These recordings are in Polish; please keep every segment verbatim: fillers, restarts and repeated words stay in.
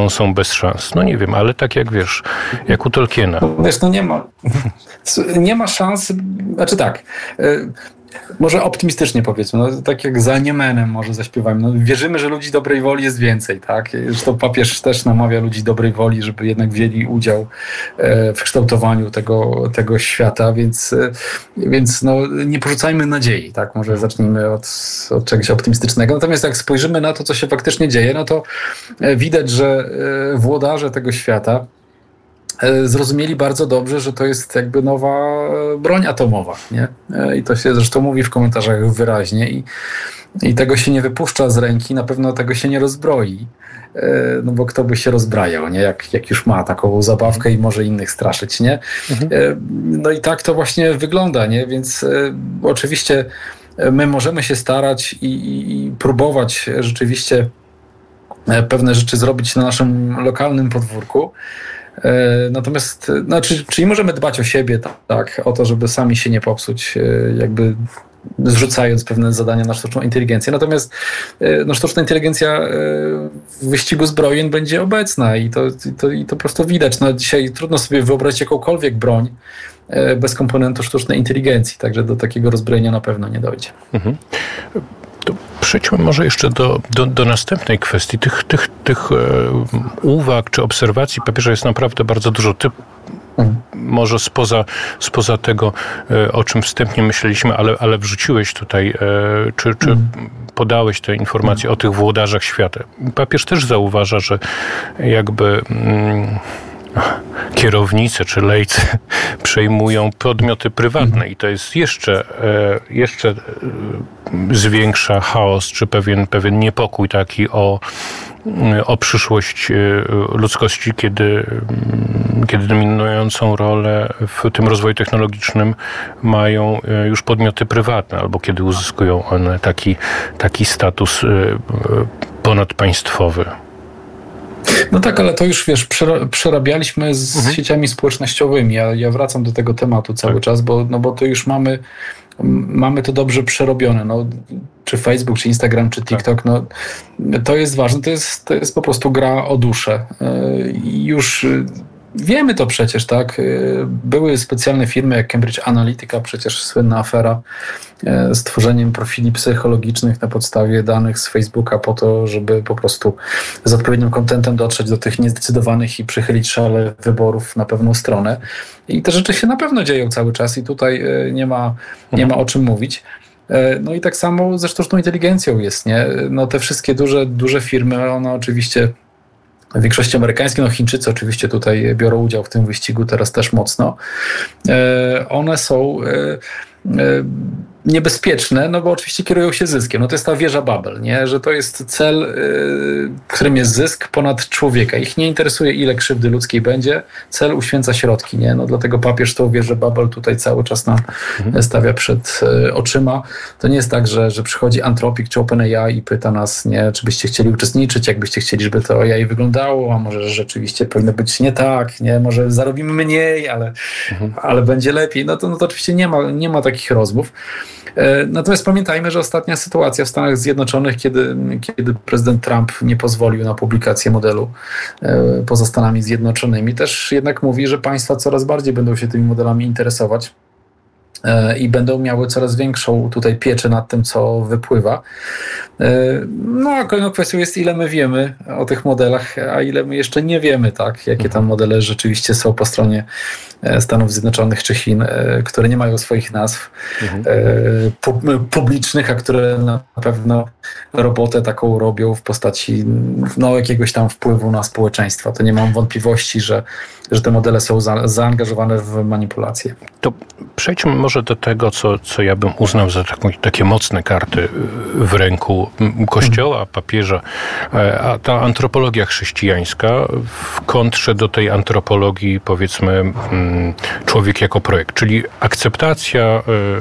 są, są bez szans. No nie wiem, ale tak jak wiesz, jak u Tolkiena. No, wiesz, no nie ma, nie ma szans, znaczy tak, może optymistycznie powiedzmy, no, tak jak za Niemenem może zaśpiewamy. No, wierzymy, że ludzi dobrej woli jest więcej, tak? Zresztą papież też namawia ludzi dobrej woli, żeby jednak wzięli udział w kształtowaniu tego, tego świata, więc, więc no, nie porzucajmy nadziei, tak? Może zacznijmy od, od czegoś optymistycznego. Natomiast jak spojrzymy na to, co się faktycznie dzieje, no to widać, że włodarze tego świata zrozumieli bardzo dobrze, że to jest jakby nowa broń atomowa, nie? I to się zresztą mówi w komentarzach wyraźnie i, i tego się nie wypuszcza z ręki, na pewno tego się nie rozbroi, no bo kto by się rozbrajał, nie? Jak, jak już ma taką zabawkę i może innych straszyć, nie? Mhm. No i tak to właśnie wygląda, nie? Więc oczywiście my możemy się starać i, i, i próbować rzeczywiście pewne rzeczy zrobić na naszym lokalnym podwórku. Natomiast, znaczy, czyli możemy dbać o siebie, tak, o to, żeby sami się nie popsuć, jakby zrzucając pewne zadania na sztuczną inteligencję. Natomiast no, sztuczna inteligencja w wyścigu zbrojeń będzie obecna i to, i to, i to po prostu widać. No, dzisiaj trudno sobie wyobrazić jakąkolwiek broń bez komponentu sztucznej inteligencji, także do takiego rozbrojenia na pewno nie dojdzie. Mhm. To przejdźmy może jeszcze do, do, do następnej kwestii. Tych, tych, tych e, uwag czy obserwacji papieża jest naprawdę bardzo dużo. Ty hmm. może spoza, spoza tego, e, o czym wstępnie myśleliśmy, ale, ale wrzuciłeś tutaj, e, czy, czy hmm. podałeś te informacje hmm. o tych włodarzach świata. Papież też zauważa, że jakby... Mm, kierownicy czy lejcy przejmują podmioty prywatne i to jest jeszcze, jeszcze zwiększa chaos czy pewien, pewien niepokój taki o, o przyszłość ludzkości, kiedy, kiedy dominującą rolę w tym rozwoju technologicznym mają już podmioty prywatne albo kiedy uzyskują one taki, taki status ponadpaństwowy. No tak, ale to już, wiesz, przerabialiśmy z mhm. sieciami społecznościowymi. Ja, ja wracam do tego tematu cały tak. czas, bo, no bo to już mamy, mamy to dobrze przerobione. No, czy Facebook, czy Instagram, czy TikTok, no, to jest ważne. To jest, to jest po prostu gra o duszę. I już wiemy to przecież, tak? Były specjalne firmy jak Cambridge Analytica, przecież słynna afera z tworzeniem profili psychologicznych na podstawie danych z Facebooka po to, żeby po prostu z odpowiednim kontentem dotrzeć do tych niezdecydowanych i przychylić szale wyborów na pewną stronę. I te rzeczy się na pewno dzieją cały czas i tutaj nie ma, nie ma o czym mówić. No i tak samo ze sztuczną inteligencją jest, nie? No te wszystkie duże, duże firmy, one oczywiście w większości amerykańskiej, no Chińczycy oczywiście tutaj biorą udział w tym wyścigu teraz też mocno. One są niebezpieczne, no bo oczywiście kierują się zyskiem. No to jest ta wieża Babel, nie? Że to jest cel, którym jest zysk ponad człowieka. Ich nie interesuje, ile krzywdy ludzkiej będzie. Cel uświęca środki, nie? No dlatego papież tą wieżę Babel tutaj cały czas nam mhm. stawia przed oczyma. To nie jest tak, że, że przychodzi Anthropic czy OpenAI i pyta nas, nie, czy byście chcieli uczestniczyć, jak byście chcieli, żeby to A I wyglądało, a może rzeczywiście powinno być nie tak, nie? Może zarobimy mniej, ale, mhm. ale będzie lepiej. No to, no to oczywiście nie ma, nie ma takich rozmów. Natomiast pamiętajmy, że ostatnia sytuacja w Stanach Zjednoczonych, kiedy, kiedy prezydent Trump nie pozwolił na publikację modelu poza Stanami Zjednoczonymi, też jednak mówi, że państwa coraz bardziej będą się tymi modelami interesować i będą miały coraz większą tutaj pieczę nad tym, co wypływa. No a kolejną kwestią jest, ile my wiemy o tych modelach, a ile my jeszcze nie wiemy, tak, jakie tam modele rzeczywiście są po stronie Stanów Zjednoczonych czy Chin, które nie mają swoich nazw mhm. publicznych, a które na pewno robotę taką robią w postaci no, jakiegoś tam wpływu na społeczeństwo. To nie mam wątpliwości, że, że te modele są za, zaangażowane w manipulacje. To przejdźmy może do tego, co, co ja bym uznał za taką, takie mocne karty w ręku Kościoła, papieża, a ta antropologia chrześcijańska w kontrze do tej antropologii, powiedzmy, człowiek jako projekt, czyli akceptacja,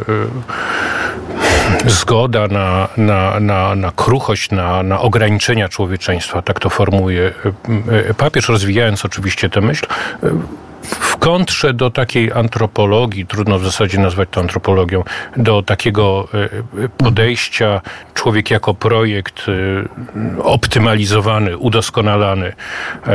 zgoda na, na, na, na kruchość, na, na ograniczenia człowieczeństwa, tak to formułuje papież, rozwijając oczywiście tę myśl, w kontrze do takiej antropologii, trudno w zasadzie nazwać to antropologią, do takiego podejścia człowiek jako projekt optymalizowany, udoskonalany,